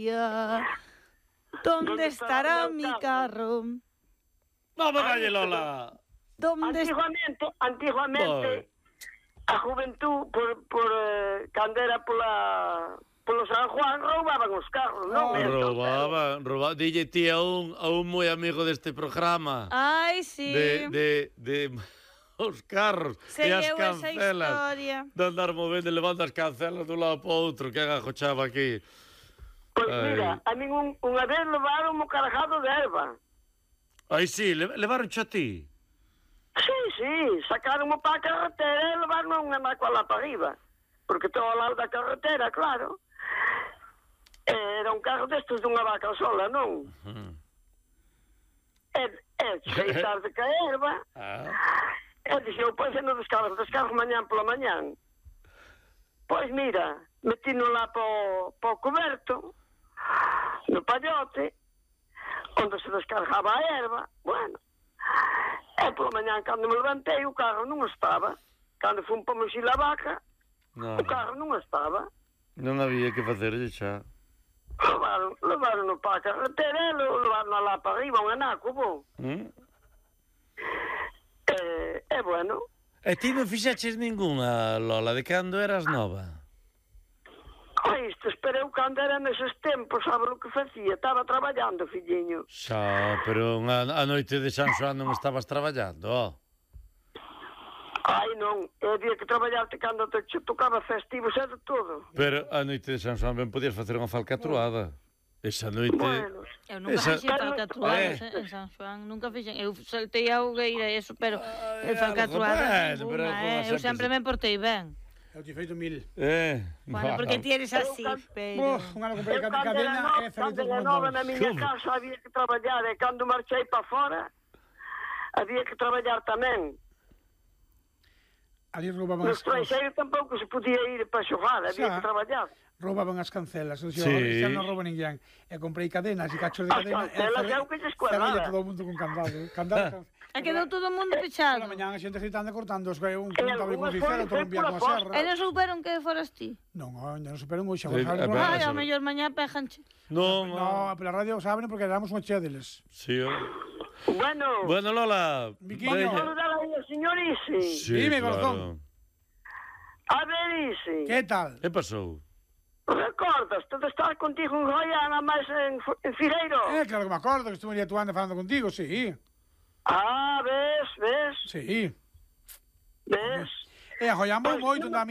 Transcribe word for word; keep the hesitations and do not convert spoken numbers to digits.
historia. ¿Dónde estará mi carro? Vamos, calle Lola. ¿Dónde Antiguamente, antiguamente, a juventud, por, por eh, cando era pola, polo San Juan, roubaban os carros, non? Oh, roubaban, roubaban. Dille ti a un, a un moi amigo deste programa. Ai, sí. De, de, de os carros Se e as leu esa cancelas. historia. De andar movendo e levando as cancelas dun lado para outro, que agajochaba aquí. Pois Ai. mira, a min un, unha vez levaron o cargado de erva. Ai, sí, le, levaron a ti. Sí, sí, sacaron para a carretera e levaron unha macola para arriba. Porque todo ao lado da carretera, claro. Era un carro destes dunha vaca sola, non? Uh-huh. E, e cheguei tarde ca erva. Ah. E dixo, eu pois no descargo, descargo mañán pola mañán. Pois mira, metino lá po, po coberto, no pallote, onde se descargaba a erva, bueno. E pola mañán, cando me levantei, o carro non estaba. Cando fun para moxir a vaca, No. o carro non estaba. Non había que facerlle xa. Levaron, levaron para a carretera e levaron lá para arriba, un anaco, bo. ¿Mm? E, e bueno. E ti non fixaches ningunha, Lola, de cando eras nova? Ai, isto espereu cando era neses tempos, sabe o que facía? Estaba traballando, filliño. Xa, pero a, a noite de San Xoán non estabas traballando, ó. Ai, non, eu había que traballarte cando te tocaba festivos e de todo. Pero a noite de San Xoán ben podías facer unha falcatruada. Esa noite... Bueno, Eu nunca Esa- fixen falcatruadas Eh. en San Xoán, nunca fixen. Eu saltei a hogueira e eso, pero Ai, en falcatruadas algo, bueno, pero ninguna, como eh. Eu sempre sempre me portei ben. Eu te feito mil. Eh, Bueno, porque ti eres así, pero... Uf, unha comprei eu cada cando era cadena nova, e cando felices era como nova novos. na miña Como? casa había que traballar e cando marchei para fora había que traballar tamén. Ali roubaban No as, os, estranxeiro tampouco se podía ir para xogar, había Xa. que traballar. roubaban as cancelas. Eu Sí. dixo, xa non rouba ninguén. E comprei cadenas e cachos de As cadena. cancelas é o que lles cuadraba. cerrei todo o mundo con candado. Candado. E quedou todo o mundo Pola pechado. mañán a xente gritando e cortando os que un E preguntaba como algunhas fixera, foi- todo foi envía pola con a posta. serra. E non souberon que foras ti. Non, ainda non superan hoxe. Eh, agora eh, saben, ben, Ai, eso- ao mellor mañá pejanche. Non, No, pela radio saben porque éramos unha chea deles. Sí, ó. Bueno, Bueno, Lola. Miquiño. veña. saludar aí ao señor Isi. Sí, Dime, claro. corazón. A ver, Isi. Que tal? Que pasou? Recordas, te de estar contigo en Goiana, máis en, en Figueiro? Eh, claro que me acordo que estuve atuando falando contigo, sí. Ah, ves, ves, Sí. ves. E a joiamos Pois, moito non- na